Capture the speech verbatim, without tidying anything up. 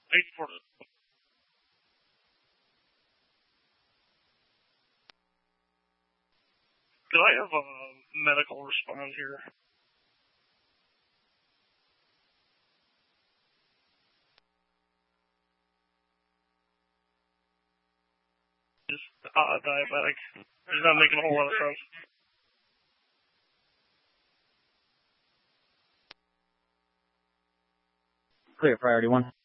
eight forty. Could I have a medical respond here? Just uh, diabetic. It's not making a whole lot of sense. Clear, priority one.